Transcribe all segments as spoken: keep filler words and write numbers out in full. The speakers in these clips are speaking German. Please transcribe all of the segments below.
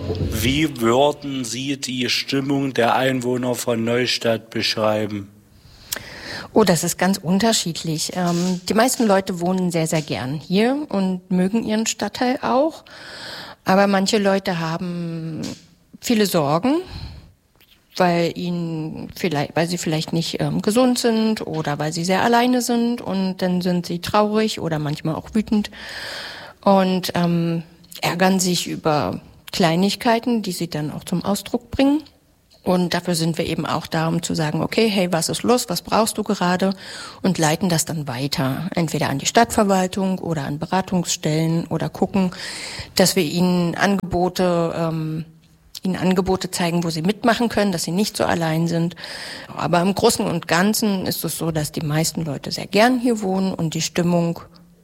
Wie würden Sie die Stimmung der Einwohner von Neustadt beschreiben? Oh, das ist ganz unterschiedlich. Ähm, die meisten Leute wohnen sehr, sehr gern hier und mögen ihren Stadtteil auch. Aber manche Leute haben viele Sorgen, weil ihnen vielleicht, weil sie vielleicht nicht ähm, gesund sind oder weil sie sehr alleine sind, und dann sind sie traurig oder manchmal auch wütend und ähm, ärgern sich über Kleinigkeiten, die sie dann auch zum Ausdruck bringen. Und dafür sind wir eben auch da, um zu sagen, okay, hey, was ist los, was brauchst du gerade? Und leiten das dann weiter, entweder an die Stadtverwaltung oder an Beratungsstellen, oder gucken, dass wir ihnen Angebote, ähm, ihnen Angebote zeigen, wo sie mitmachen können, dass sie nicht so allein sind. Aber im Großen und Ganzen ist es so, dass die meisten Leute sehr gern hier wohnen und die Stimmung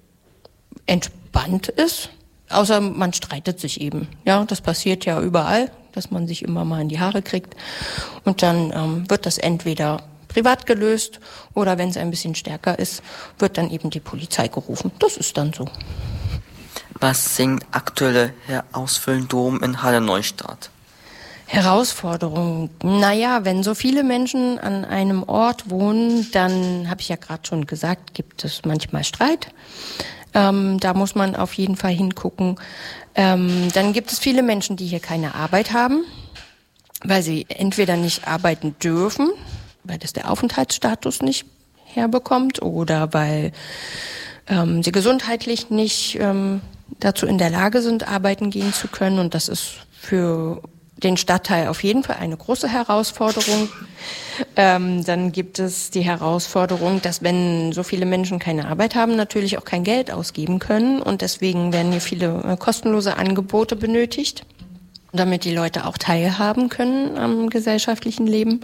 entspannt ist. Außer man streitet sich eben. Ja, das passiert ja überall, dass man sich immer mal in die Haare kriegt. Und dann ähm, wird das entweder privat gelöst oder, wenn es ein bisschen stärker ist, wird dann eben die Polizei gerufen. Das ist dann so. Was sind aktuelle Herausforderungen in Halle Neustadt? Herausforderungen? Naja, wenn so viele Menschen an einem Ort wohnen, dann, habe ich ja gerade schon gesagt, gibt es manchmal Streit. Ähm, da muss man auf jeden Fall hingucken. Ähm, dann gibt es viele Menschen, die hier keine Arbeit haben, weil sie entweder nicht arbeiten dürfen, weil das der Aufenthaltsstatus nicht herbekommt, oder weil ähm, sie gesundheitlich nicht ähm, dazu in der Lage sind, arbeiten gehen zu können. Und das ist für den Stadtteil auf jeden Fall eine große Herausforderung. Ähm, dann gibt es die Herausforderung, dass, wenn so viele Menschen keine Arbeit haben, natürlich auch kein Geld ausgeben können. Und deswegen werden hier viele äh, kostenlose Angebote benötigt, damit die Leute auch teilhaben können am gesellschaftlichen Leben.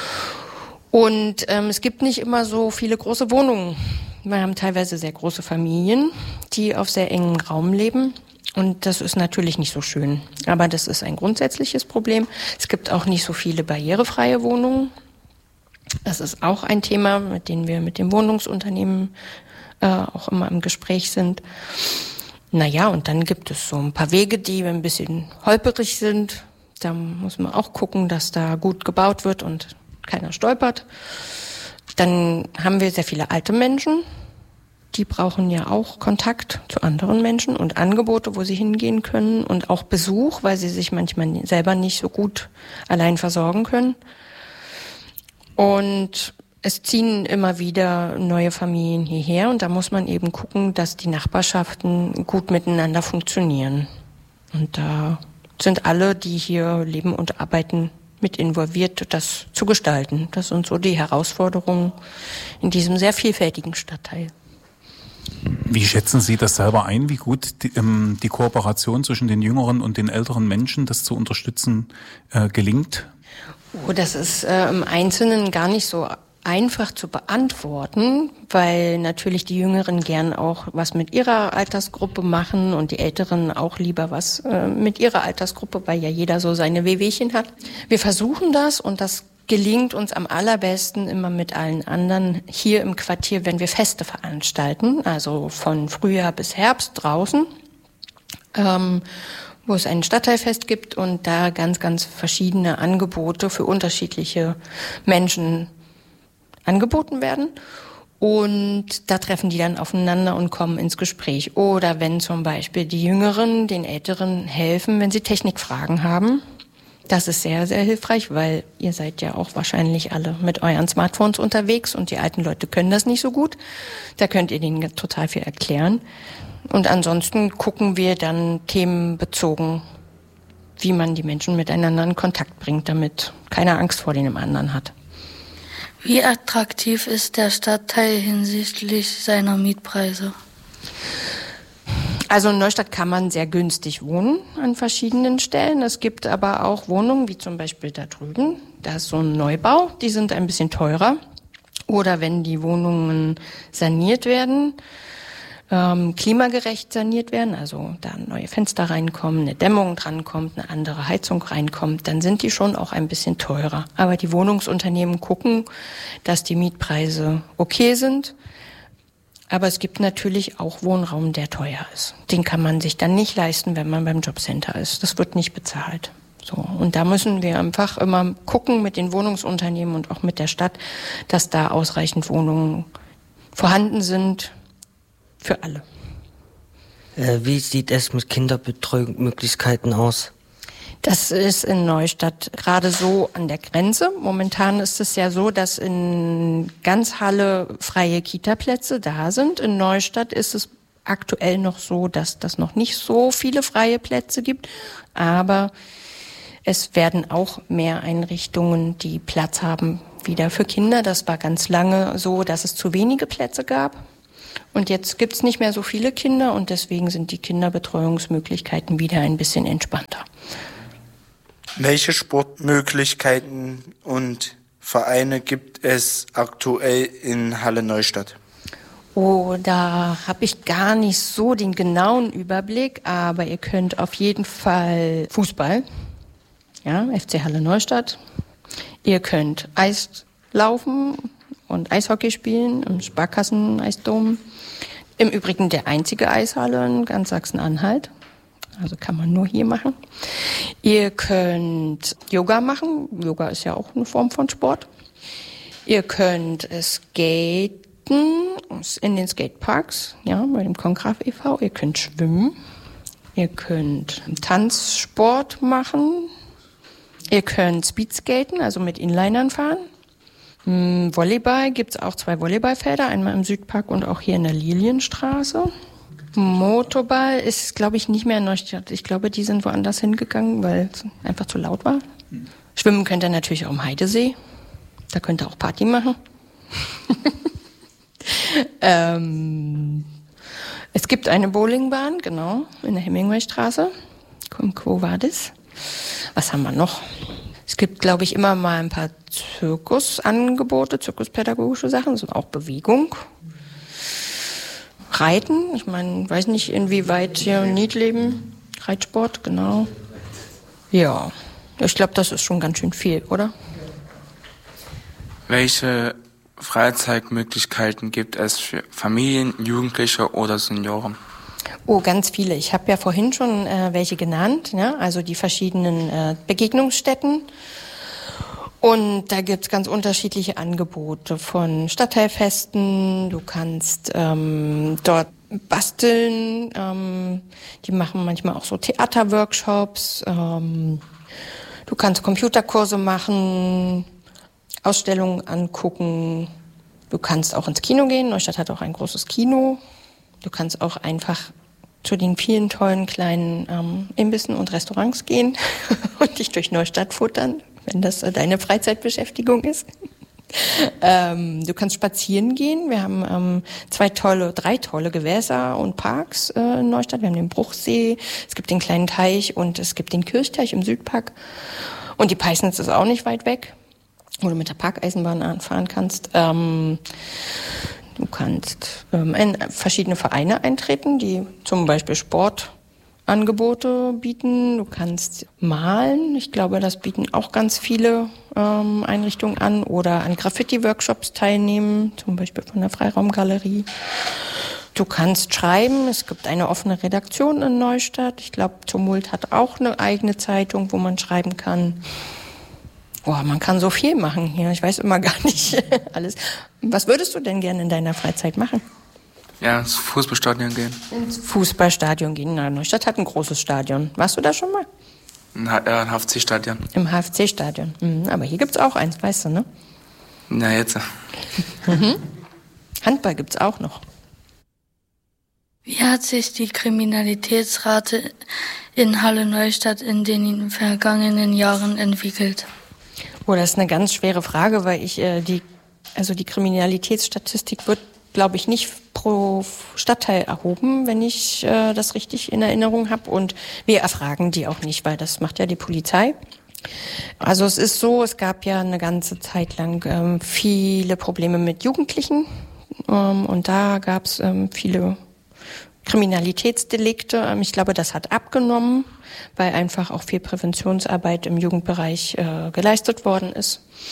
Und ähm, es gibt nicht immer so viele große Wohnungen. Wir haben teilweise sehr große Familien, die auf sehr engem Raum leben. Und das ist natürlich nicht so schön. Aber das ist ein grundsätzliches Problem. Es gibt auch nicht so viele barrierefreie Wohnungen. Das ist auch ein Thema, mit dem wir mit dem Wohnungsunternehmen äh, auch immer im Gespräch sind. Naja, und dann gibt es so ein paar Wege, die ein bisschen holperig sind. Da muss man auch gucken, dass da gut gebaut wird und keiner stolpert. Dann haben wir sehr viele alte Menschen. Die brauchen ja auch Kontakt zu anderen Menschen und Angebote, wo sie hingehen können, und auch Besuch, weil sie sich manchmal selber nicht so gut allein versorgen können. Und es ziehen immer wieder neue Familien hierher, und da muss man eben gucken, dass die Nachbarschaften gut miteinander funktionieren. Und da sind alle, die hier leben und arbeiten, mit involviert, das zu gestalten. Das sind so die Herausforderungen in diesem sehr vielfältigen Stadtteil. Wie schätzen Sie das selber ein, wie gut die, ähm, die Kooperation zwischen den jüngeren und den älteren Menschen, das zu unterstützen, äh, gelingt? Oh, das ist äh, im Einzelnen gar nicht so einfach zu beantworten, weil natürlich die Jüngeren gern auch was mit ihrer Altersgruppe machen und die Älteren auch lieber was äh, mit ihrer Altersgruppe, weil ja jeder so seine Wehwehchen hat. Wir versuchen das, und das gelingt uns am allerbesten immer mit allen anderen hier im Quartier, wenn wir Feste veranstalten, also von Frühjahr bis Herbst draußen, ähm, wo es ein Stadtteilfest gibt und da ganz, ganz verschiedene Angebote für unterschiedliche Menschen angeboten werden. Und da treffen die dann aufeinander und kommen ins Gespräch. Oder wenn zum Beispiel die Jüngeren den Älteren helfen, wenn sie Technikfragen haben. Das ist sehr, sehr hilfreich, weil ihr seid ja auch wahrscheinlich alle mit euren Smartphones unterwegs und die alten Leute können das nicht so gut. Da könnt ihr denen total viel erklären. Und ansonsten gucken wir dann themenbezogen, wie man die Menschen miteinander in Kontakt bringt, damit keiner Angst vor dem anderen hat. Wie attraktiv ist der Stadtteil hinsichtlich seiner Mietpreise? Also in Neustadt kann man sehr günstig wohnen an verschiedenen Stellen. Es gibt aber auch Wohnungen, wie zum Beispiel da drüben. Da ist so ein Neubau, die sind ein bisschen teurer. Oder wenn die Wohnungen saniert werden, ähm, klimagerecht saniert werden, also da neue Fenster reinkommen, eine Dämmung drankommt, eine andere Heizung reinkommt, dann sind die schon auch ein bisschen teurer. Aber die Wohnungsunternehmen gucken, dass die Mietpreise okay sind. Aber es gibt natürlich auch Wohnraum, der teuer ist. Den kann man sich dann nicht leisten, wenn man beim Jobcenter ist. Das wird nicht bezahlt. So. Und da müssen wir einfach immer gucken mit den Wohnungsunternehmen und auch mit der Stadt, dass da ausreichend Wohnungen vorhanden sind für alle. Äh, wie sieht es mit Kinderbetreuungsmöglichkeiten aus? Das ist in Neustadt gerade so an der Grenze. Momentan ist es ja so, dass in ganz Halle freie Kita-Plätze da sind. In Neustadt ist es aktuell noch so, dass das noch nicht so viele freie Plätze gibt. Aber es werden auch mehr Einrichtungen, die Platz haben, wieder für Kinder. Das war ganz lange so, dass es zu wenige Plätze gab. Und jetzt gibt es nicht mehr so viele Kinder und deswegen sind die Kinderbetreuungsmöglichkeiten wieder ein bisschen entspannter. Welche Sportmöglichkeiten und Vereine gibt es aktuell in Halle Neustadt? Oh, da habe ich gar nicht so den genauen Überblick, aber ihr könnt auf jeden Fall Fußball, ja, F C Halle Neustadt. Ihr könnt Eis laufen und Eishockey spielen im Sparkassen-Eisdom. Im Übrigen der einzige Eishalle in ganz Sachsen-Anhalt. Also kann man nur hier machen. Ihr könnt Yoga machen. Yoga ist ja auch eine Form von Sport. Ihr könnt skaten in den Skateparks, ja, bei dem Kongraf e V Ihr könnt schwimmen. Ihr könnt Tanzsport machen. Ihr könnt Speedskaten, also mit Inlinern fahren. Hm, Volleyball gibt's auch zwei Volleyballfelder, einmal im Südpark und auch hier in der Lilienstraße. Motorball ist, glaube ich, nicht mehr in Neustadt. Ich glaube, die sind woanders hingegangen, weil es einfach zu laut war. Mhm. Schwimmen könnt ihr natürlich auch am Heidesee. Da könnt ihr auch Party machen. ähm, es gibt eine Bowlingbahn, genau, in der Hemingwaystraße. Komm, wo war das? Was haben wir noch? Es gibt, glaube ich, immer mal ein paar Zirkusangebote, zirkuspädagogische Sachen, so auch Bewegung. Reiten, ich meine, weiß nicht, inwieweit hier in Niedleben, Reitsport, genau. Ja, ich glaube, das ist schon ganz schön viel, oder? Welche Freizeitmöglichkeiten gibt es für Familien, Jugendliche oder Senioren? Oh, ganz viele. Ich habe ja vorhin schon äh, welche genannt, ja? Also die verschiedenen äh, Begegnungsstätten. Und da gibt's ganz unterschiedliche Angebote von Stadtteilfesten. Du kannst ähm, dort basteln. Ähm, die machen manchmal auch so Theaterworkshops. Ähm, du kannst Computerkurse machen, Ausstellungen angucken. Du kannst auch ins Kino gehen. Neustadt hat auch ein großes Kino. Du kannst auch einfach zu den vielen tollen kleinen ähm, Imbissen und Restaurants gehen und dich durch Neustadt futtern, wenn das deine Freizeitbeschäftigung ist. ähm, du kannst spazieren gehen. Wir haben ähm, zwei tolle, drei tolle Gewässer und Parks äh, in Neustadt. Wir haben den Bruchsee, es gibt den kleinen Teich und es gibt den Kirchteich im Südpark. Und die Peissnitz ist auch nicht weit weg, wo du mit der Parkeisenbahn fahren kannst. Ähm, du kannst ähm, in verschiedene Vereine eintreten, die zum Beispiel Sport Angebote bieten. Du kannst malen. Ich glaube, das bieten auch ganz viele ähm, Einrichtungen an. Oder an Graffiti-Workshops teilnehmen, zum Beispiel von der Freiraumgalerie. Du kannst schreiben. Es gibt eine offene Redaktion in Neustadt. Ich glaube, Tumult hat auch eine eigene Zeitung, wo man schreiben kann. Boah, man kann so viel machen hier. Ich weiß immer gar nicht alles. Was würdest du denn gerne in deiner Freizeit machen? Ja, ins Fußballstadion gehen. Ins Fußballstadion gehen. Na, Neustadt hat ein großes Stadion. Warst du da schon mal? Ja, im H F C-Stadion. Im H F C-Stadion. Mhm, aber hier gibt's auch eins, weißt du, ne? Na, jetzt. Mhm. Handball gibt's auch noch. Wie hat sich die Kriminalitätsrate in Halle Neustadt in den vergangenen Jahren entwickelt? Oh, das ist eine ganz schwere Frage, weil ich äh, die, also die Kriminalitätsstatistik wird, glaube ich, nicht pro Stadtteil erhoben, wenn ich äh, das richtig in Erinnerung habe. Und wir erfragen die auch nicht, weil das macht ja die Polizei. Also es ist so, es gab ja eine ganze Zeit lang ähm, viele Probleme mit Jugendlichen. Ähm, und da gab es ähm, viele Kriminalitätsdelikte. Ähm, ich glaube, das hat abgenommen, weil einfach auch viel Präventionsarbeit im Jugendbereich äh, geleistet worden ist.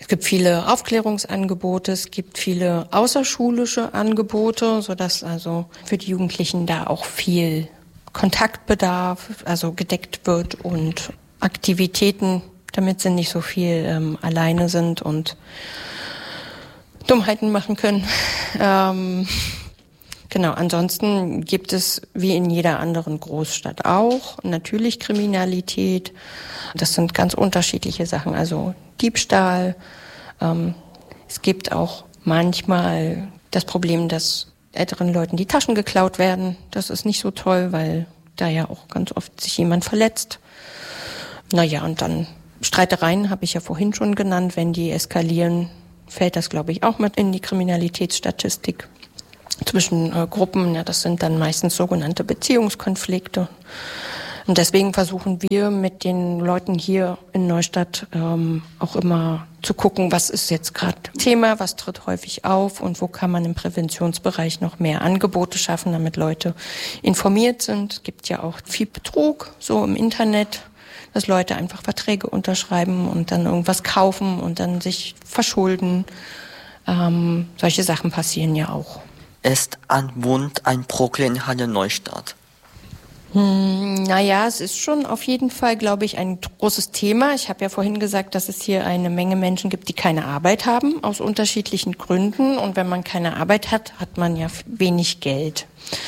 Es gibt viele Aufklärungsangebote, es gibt viele außerschulische Angebote, sodass also für die Jugendlichen da auch viel Kontaktbedarf, also gedeckt wird und Aktivitäten, damit sie nicht so viel ähm, alleine sind und Dummheiten machen können. Ähm, genau, ansonsten gibt es wie in jeder anderen Großstadt auch natürlich Kriminalität. Das sind ganz unterschiedliche Sachen, also Diebstahl. Ähm, es gibt auch manchmal das Problem, dass älteren Leuten die Taschen geklaut werden. Das ist nicht so toll, weil da ja auch ganz oft sich jemand verletzt. Naja, und dann Streitereien habe ich ja vorhin schon genannt. Wenn die eskalieren, fällt das, glaube ich, auch mit in die Kriminalitätsstatistik zwischen äh, Gruppen. Ja, das sind dann meistens sogenannte Beziehungskonflikte. Und deswegen versuchen wir mit den Leuten hier in Neustadt ähm, auch immer zu gucken, was ist jetzt gerade Thema, was tritt häufig auf und wo kann man im Präventionsbereich noch mehr Angebote schaffen, damit Leute informiert sind. Es gibt ja auch viel Betrug so im Internet, dass Leute einfach Verträge unterschreiben und dann irgendwas kaufen und dann sich verschulden. Ähm, solche Sachen passieren ja auch. Ist Armut ein Problem in Halle Neustadt? Hm, naja, es ist schon auf jeden Fall, glaube ich, ein großes Thema. Ich habe ja vorhin gesagt, dass es hier eine Menge Menschen gibt, die keine Arbeit haben, aus unterschiedlichen Gründen. Und wenn man keine Arbeit hat, hat man ja wenig Geld.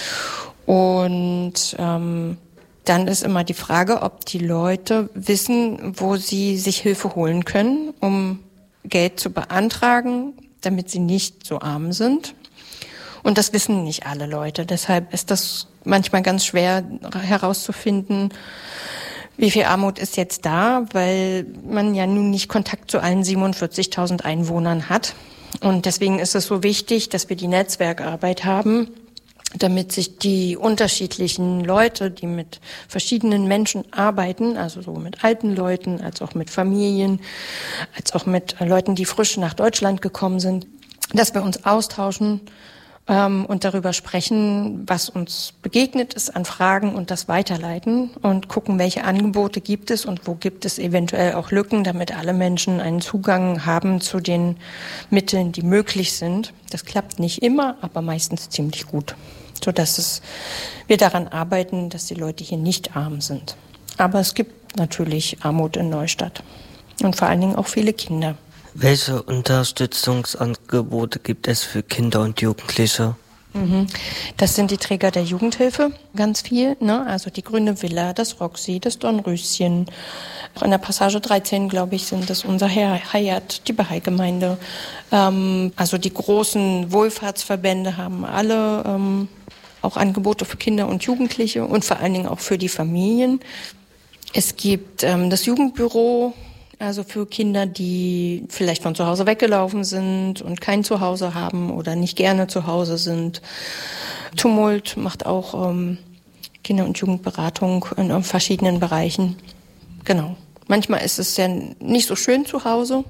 Und ähm, dann ist immer die Frage, ob die Leute wissen, wo sie sich Hilfe holen können, um Geld zu beantragen, damit sie nicht so arm sind. Und das wissen nicht alle Leute. Deshalb ist das manchmal ganz schwer herauszufinden, wie viel Armut ist jetzt da, weil man ja nun nicht Kontakt zu allen siebenundvierzigtausend Einwohnern hat. Und deswegen ist es so wichtig, dass wir die Netzwerkarbeit haben, damit sich die unterschiedlichen Leute, die mit verschiedenen Menschen arbeiten, also so mit alten Leuten, als auch mit Familien, als auch mit Leuten, die frisch nach Deutschland gekommen sind, dass wir uns austauschen ähm, und darüber sprechen, was uns begegnet ist an Fragen und das weiterleiten und gucken, welche Angebote gibt es und wo gibt es eventuell auch Lücken, damit alle Menschen einen Zugang haben zu den Mitteln, die möglich sind. Das klappt nicht immer, aber meistens ziemlich gut, sodass es, wir daran arbeiten, dass die Leute hier nicht arm sind. Aber es gibt natürlich Armut in Neustadt und vor allen Dingen auch viele Kinder. Welche Unterstützungsangebote gibt es für Kinder und Jugendliche? Das sind die Träger der Jugendhilfe, ganz viel, ne? Also die Grüne Villa, das Roxy, das Dornröschen. Auch in der Passage dreizehn, glaube ich, sind das unser Hayat, die Bahai-Gemeinde. Ähm, also die großen Wohlfahrtsverbände haben alle ähm, auch Angebote für Kinder und Jugendliche und vor allen Dingen auch für die Familien. Es gibt ähm, das Jugendbüro, also für Kinder, die vielleicht von zu Hause weggelaufen sind und kein Zuhause haben oder nicht gerne zu Hause sind. Tumult macht auch ähm, Kinder- und Jugendberatung in, in verschiedenen Bereichen. Genau. Manchmal ist es ja nicht so schön zu Hause.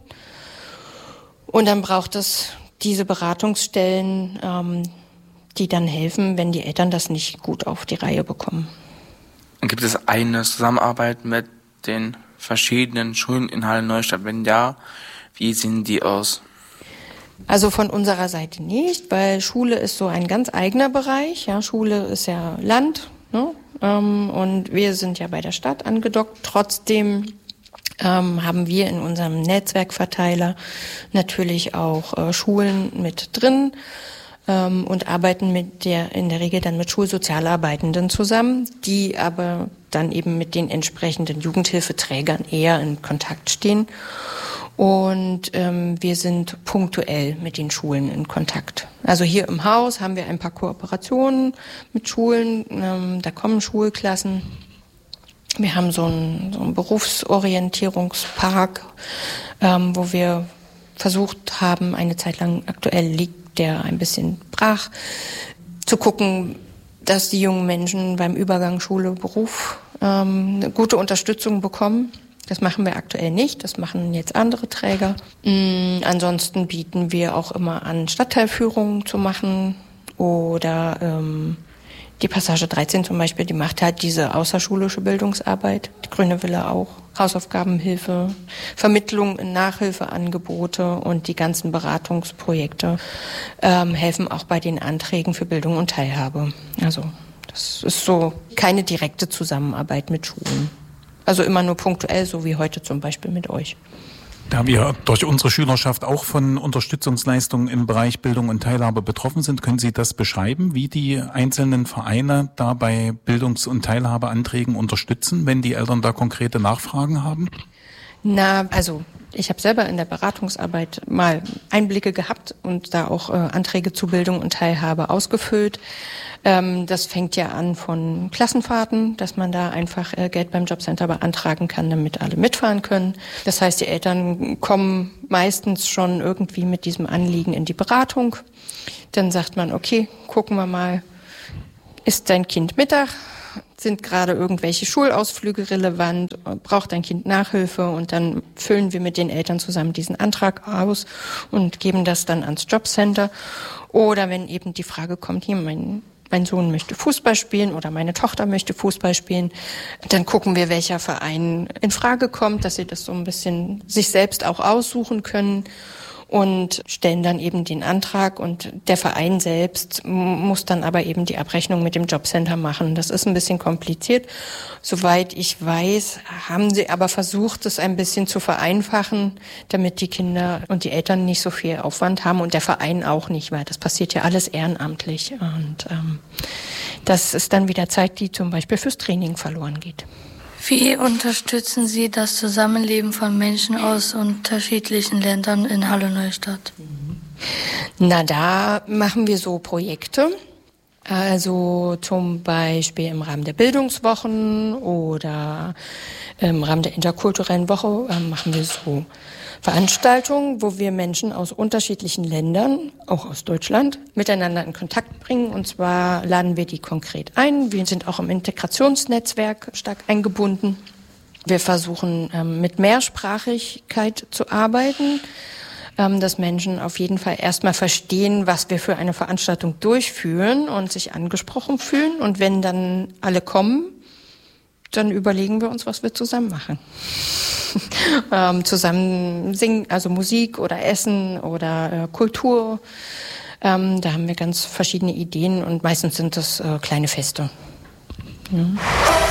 Und dann braucht es diese Beratungsstellen, ähm, die dann helfen, wenn die Eltern das nicht gut auf die Reihe bekommen. Und gibt es eine Zusammenarbeit mit den verschiedenen Schulen in Halle Neustadt? Wenn ja, wie sehen die aus? Also von unserer Seite nicht, weil Schule ist so ein ganz eigener Bereich. Ja, Schule ist ja Land, ne? Ähm, und wir sind ja bei der Stadt angedockt. Trotzdem ähm, haben wir in unserem Netzwerkverteiler natürlich auch äh, Schulen mit drin. Und arbeiten mit der, in der Regel dann mit Schulsozialarbeitenden zusammen, die aber dann eben mit den entsprechenden Jugendhilfeträgern eher in Kontakt stehen. Und ähm, wir sind punktuell mit den Schulen in Kontakt. Also hier im Haus haben wir ein paar Kooperationen mit Schulen, ähm, da kommen Schulklassen. Wir haben so einen, so einen Berufsorientierungspark, ähm, wo wir versucht haben, eine Zeit lang, aktuell liegt der ein bisschen brach, zu gucken, dass die jungen Menschen beim Übergang Schule, Beruf ähm, eine gute Unterstützung bekommen. Das machen wir aktuell nicht, das machen jetzt andere Träger. Mhm, ansonsten bieten wir auch immer an, Stadtteilführungen zu machen oder ähm, Die Passage dreizehn zum Beispiel, die macht halt diese außerschulische Bildungsarbeit. Die Grüne Wille auch. Hausaufgabenhilfe, Vermittlung in Nachhilfeangebote und die ganzen Beratungsprojekte ähm, helfen auch bei den Anträgen für Bildung und Teilhabe. Also das ist so keine direkte Zusammenarbeit mit Schulen. Also immer nur punktuell, so wie heute zum Beispiel mit euch. Da wir durch unsere Schülerschaft auch von Unterstützungsleistungen im Bereich Bildung und Teilhabe betroffen sind, können Sie das beschreiben, wie die einzelnen Vereine da bei Bildungs- und Teilhabeanträgen unterstützen, wenn die Eltern da konkrete Nachfragen haben? Na, also ich habe selber in der Beratungsarbeit mal Einblicke gehabt und da auch äh, Anträge zu Bildung und Teilhabe ausgefüllt. Ähm, das fängt ja an von Klassenfahrten, dass man da einfach äh, Geld beim Jobcenter beantragen kann, damit alle mitfahren können. Das heißt, die Eltern kommen meistens schon irgendwie mit diesem Anliegen in die Beratung. Dann sagt man, okay, gucken wir mal, ist dein Kind Mittag? Sind gerade irgendwelche Schulausflüge relevant? Braucht dein Kind Nachhilfe? Und dann füllen wir mit den Eltern zusammen diesen Antrag aus und geben das dann ans Jobcenter. Oder wenn eben die Frage kommt, hier, mein, mein Sohn möchte Fußball spielen oder meine Tochter möchte Fußball spielen, dann gucken wir, welcher Verein in Frage kommt, dass sie das so ein bisschen sich selbst auch aussuchen können. Und stellen dann eben den Antrag und der Verein selbst muss dann aber eben die Abrechnung mit dem Jobcenter machen. Das ist ein bisschen kompliziert. Soweit ich weiß, haben sie aber versucht, es ein bisschen zu vereinfachen, damit die Kinder und die Eltern nicht so viel Aufwand haben und der Verein auch nicht, weil das passiert ja alles ehrenamtlich. Und ähm, das ist dann wieder Zeit, die zum Beispiel fürs Training verloren geht. Wie unterstützen Sie das Zusammenleben von Menschen aus unterschiedlichen Ländern in Halle-Neustadt? Na, da machen wir so Projekte. Also zum Beispiel im Rahmen der Bildungswochen oder im Rahmen der interkulturellen Woche äh, machen wir so Veranstaltungen, wo wir Menschen aus unterschiedlichen Ländern, auch aus Deutschland, miteinander in Kontakt bringen. Und zwar laden wir die konkret ein. Wir sind auch im Integrationsnetzwerk stark eingebunden. Wir versuchen ähm, mit Mehrsprachigkeit zu arbeiten, ähm, dass Menschen auf jeden Fall erstmal verstehen, was wir für eine Veranstaltung durchführen und sich angesprochen fühlen. Und wenn dann alle kommen, dann überlegen wir uns, was wir zusammen machen. ähm, zusammen singen, also Musik oder Essen oder äh, Kultur. Ähm, da haben wir ganz verschiedene Ideen und meistens sind das äh, kleine Feste. Ja.